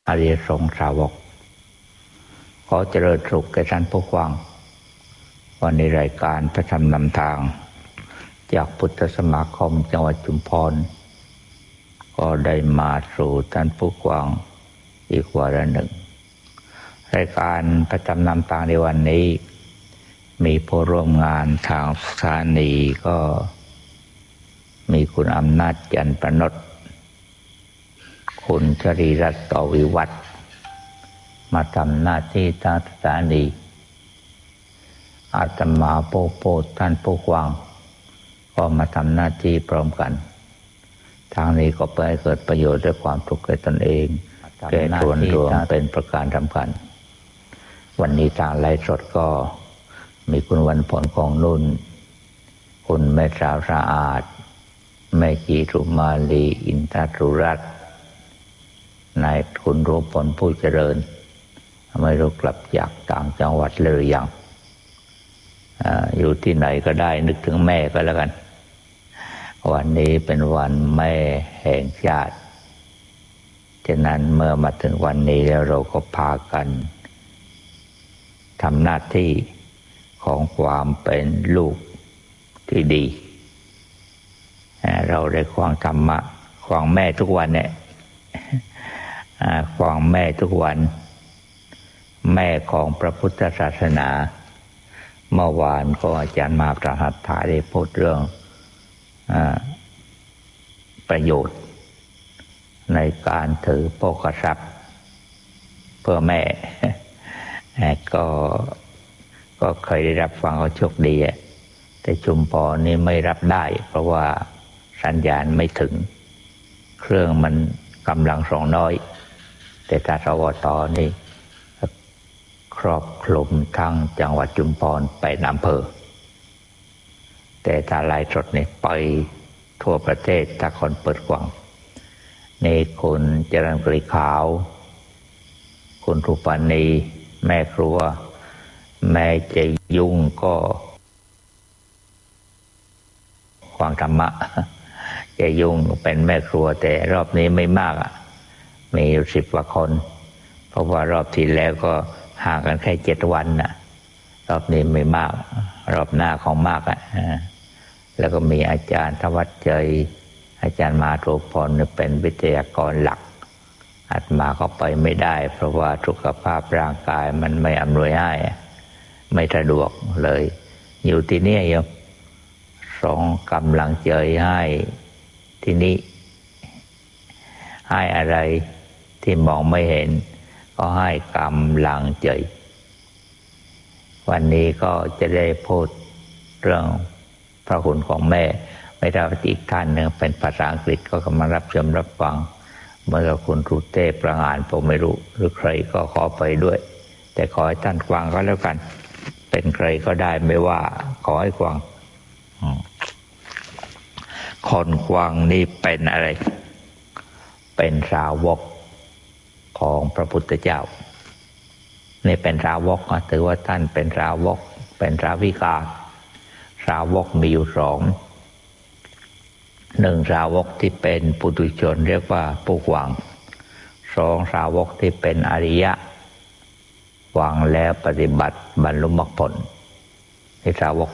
อริยสงฆ์สาวกขอเจริญสุขแก่ท่านผู้ฟังวันในรายการพระธรรมนำทางจากพุทธสมาคมจังหวัดชุมพรก็ได้มาสู่ท่านผู้ฟังอีกวาระหนึ่งรายการพระธรรมนำทางในวันนี้มีผู้ร่วมงานทางสถานีก็มีคุณอำนาจจันทร์ประนดคุณชรีรัตน์ต่อวิวัฒน์มาทำหน้าที่ทางสถานีอาตมาโปท่านผู้ฟังก็มาทำหน้าที่พร้อมกันทางนี้ก็เพื่อให้เกิดประโยชน์ด้วยความสุขแก่ตนเองแก่ส่วนรวมเป็นประการสำคัญวันนี้ทางไลฟ์สดก็มีคุณวันผลของนุ่นคุณแม่สาวสะอาดแม่จีรุมาลีอินทรุรัตน์นายคุณรูปผลผู้เจริญไม่รู้กลับจากต่างจังหวัดหรือยังอยู่ที่ไหนก็ได้นึกถึงแม่ก็แล้วกันวันนี้เป็นวันแม่แห่งชาติฉะนั้นเมื่อมาถึงวันนี้แล้วเราก็พากันทำหน้าที่ของความเป็นลูกที่ดีเราได้ฟังธรรมะฟังแม่ทุกวันเนี่ยฟังแม่ทุกวันแม่ของพระพุทธศาสนาเมื่อวานก็อาจารย์มาประหัตถาได้พูดเรื่องประโยชน์ในการถือโภคทรัพย์เพื่อแม่ก็เคยได้รับฟังก็โชคดีแต่ชุมพรนี่ไม่รับได้เพราะว่าสัญญาณไม่ถึงเครื่องมันกำลังส่งน้อยแต่ถ้าสวทนี่ครอบคลุมทั้งจังหวัดชุมพรไปอำเภอแต่ถ้าไลฟ์สดนี่ไปทั่วประเทศถ้าคนเปิดกว้างนี่คุณเจริญกรีขาวคุณรูปานีแม่ครัวแม่เจยุ่งก็ฟังธรรมะเจยุ่งเป็นแม่ครัวแต่รอบนี้ไม่มากมีอยู่10 กว่าคนเพราะว่ารอบที่แล้วก็ห่างกันแค่7 วันรอบนี้ไม่มากรอบหน้าของมากแล้วก็มีอาจารย์ธวัชชัยอาจารย์มาโทพรเป็นวิทยากรหลักอาตมาก็ไปไม่ได้เพราะว่าสุขภาพร่างกายมันไม่อำนวยให้ไม่สะดวกเลยอยู่ที่นี่โยมส่งกำลังใจให้ที่นี่ให้อะไรที่มองไม่เห็นก็ให้กำลังใจวันนี้ก็จะได้พูดเรื่องพระคุณของแม่ไม่ได้อีกท่านหนึ่งเป็นภาษาอังกฤษก็กำลังรับชมรับฟังเมื่อคุณรูเต้ประงานผมไม่รู้หรือใครก็ขอไปด้วยแต่ขอให้ท่านฟังก็แล้วกันเป็นใครก็ได้ไม่ว่าขอให้ฟังคนฟังนี่เป็นอะไรเป็นสาวกของพระพุทธเจ้านี่เป็นสาวกถือว่าท่านเป็นสาวกเป็นสาวิกาสาวกมีอยู่1สาวกที่เป็นปุถุชนเรียกว่าผู้ฟัง2สาวกที่เป็นอริยะฟังแล้วปฏิบัติบรรลุมรรคผลในสาวก